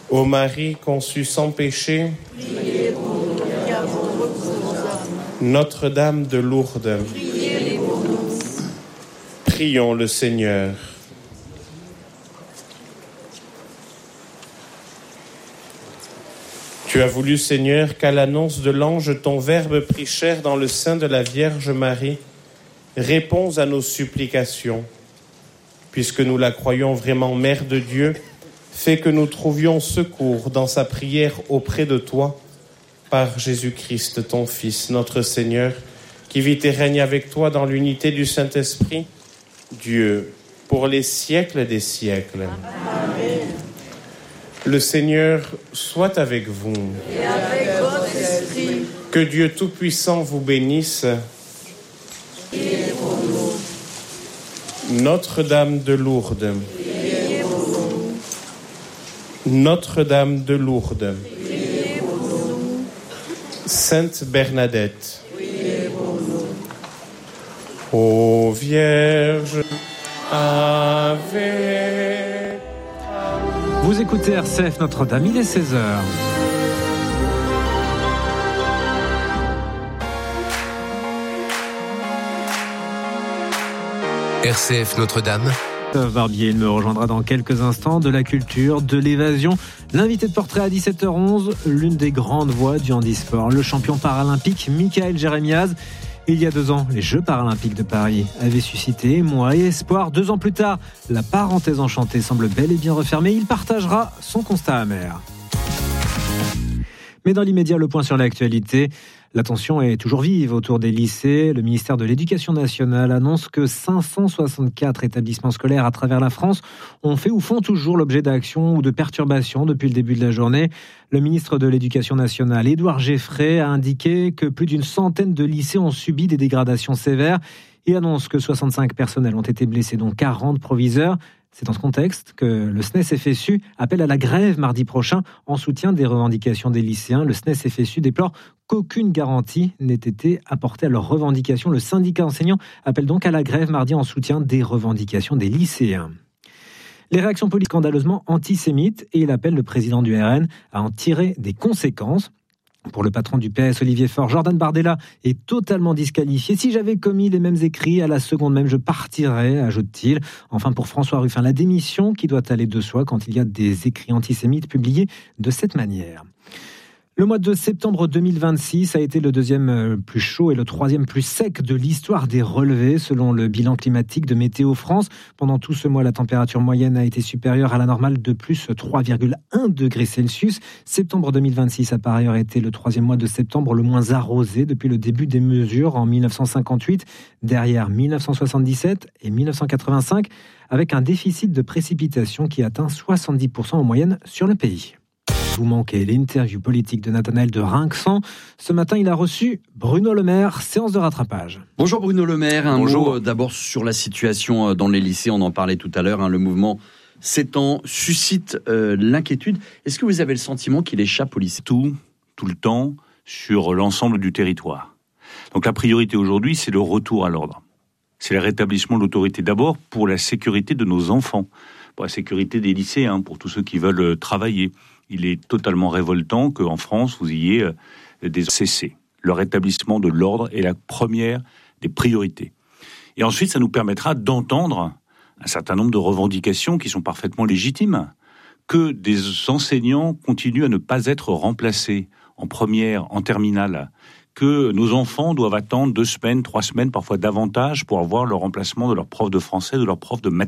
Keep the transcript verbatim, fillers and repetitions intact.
Ô Marie conçue sans péché, priez pour nous qui avons recours aux âmes. Notre-Dame de Lourdes, Priez pour nous. prions le Seigneur. Tu as voulu, Seigneur, qu'à l'annonce de l'ange, ton Verbe prit chair dans le sein de la Vierge Marie. Réponds à nos supplications. Puisque nous la croyons vraiment Mère de Dieu, fais que nous trouvions secours dans sa prière auprès de toi, par Jésus-Christ, ton Fils, notre Seigneur, qui vit et règne avec toi dans l'unité du Saint-Esprit, Dieu, pour les siècles des siècles. Amen. Le Seigneur soit avec vous. Et avec votre esprit. Que Dieu Tout-Puissant vous bénisse. Priez pour nous. Notre-Dame de Lourdes. Priez pour nous. Notre-Dame de Lourdes. Priez pour nous. Sainte Bernadette. Priez pour nous. Ô Vierge, Ave. Vous écoutez R C F Notre-Dame, il est seize heures. R C F Notre-Dame. Barbier, il me rejoindra dans quelques instants. De la culture, de l'évasion. L'invité de portrait à dix-sept heures onze, l'une des grandes voix du handisport, le champion paralympique Mickaël Jérémiaz. Il y a deux ans, les Jeux paralympiques de Paris avaient suscité émoi et espoir. Deux ans plus tard, la parenthèse enchantée semble bel et bien refermée. Il partagera son constat amer. Mais dans l'immédiat, le point sur l'actualité. La tension est toujours vive autour des lycées. Le ministère de l'Éducation nationale annonce que cinq cent soixante-quatre établissements scolaires à travers la France ont fait ou font toujours l'objet d'actions ou de perturbations depuis le début de la journée. Le ministre de l'Éducation nationale, Édouard Geffray, a indiqué que plus d'une centaine de lycées ont subi des dégradations sévères. Il annonce que soixante-cinq personnels ont été blessés, dont quarante proviseurs. C'est dans ce contexte que le S N E S F S U appelle à la grève mardi prochain en soutien des revendications des lycéens. Le S N E S F S U déplore qu'aucune garantie n'ait été apportée à leurs revendications. Le syndicat enseignant appelle donc à la grève mardi en soutien des revendications des lycéens. Les réactions politiques scandaleusement antisémites et il appelle le président du R N à en tirer des conséquences. Pour le patron du P S, Olivier Faure, Jordan Bardella est totalement disqualifié. Si j'avais commis les mêmes écrits, à la seconde même, je partirais, ajoute-t-il. Enfin, pour François Ruffin, la démission qui doit aller de soi quand il y a des écrits antisémites publiés de cette manière. Le mois de septembre deux mille vingt-six a été le deuxième plus chaud et le troisième plus sec de l'histoire des relevés, selon le bilan climatique de Météo France. Pendant tout ce mois, la température moyenne a été supérieure à la normale de plus trois virgule un degrés Celsius. Septembre deux mille vingt-six a par ailleurs été le troisième mois de septembre le moins arrosé depuis le début des mesures en dix-neuf cent cinquante-huit, derrière dix-neuf cent soixante-dix-sept et dix-neuf cent quatre-vingt-cinq, avec un déficit de précipitation qui atteint soixante-dix pour cent en moyenne sur le pays. Vous manquez l'interview politique de Nathanaël de Rinxan. Ce matin, il a reçu Bruno Le Maire, séance de rattrapage. Bonjour Bruno Le Maire, un Bonjour. mot d'abord sur la situation dans les lycées, on en parlait tout à l'heure, hein, le mouvement s'étend, suscite euh, l'inquiétude. Est-ce que vous avez le sentiment qu'il échappe au lycée ? Tout, tout le temps, sur l'ensemble du territoire. Donc la priorité aujourd'hui, c'est le retour à l'ordre. C'est le rétablissement de l'autorité d'abord pour la sécurité de nos enfants, pour la sécurité des lycéens, pour tous ceux qui veulent travailler. Il est totalement révoltant qu'en France, vous ayez des C C. Le rétablissement de l'ordre est la première des priorités. Et ensuite, ça nous permettra d'entendre un certain nombre de revendications qui sont parfaitement légitimes. Que des enseignants continuent à ne pas être remplacés en première, en terminale. Que nos enfants doivent attendre deux semaines, trois semaines, parfois davantage, pour avoir le remplacement de leur prof de français, de leur prof de mathématiques.